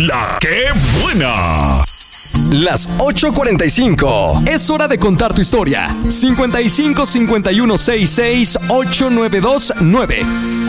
La que buena. Las 8:45. Es hora de contar tu historia. 55 51 66 8929.